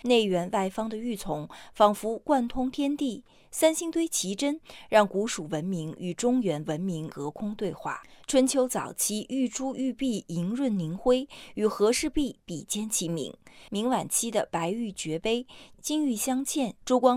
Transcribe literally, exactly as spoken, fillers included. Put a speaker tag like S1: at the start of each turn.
S1: 内圆外方的玉琮仿佛贯通天地，三星堆奇珍让古蜀文明与中原文明隔空对话。春秋早期玉珠玉璧莹润凝辉，与和氏璧比肩齐名。明晚期的白玉爵杯，金玉镶嵌，珠光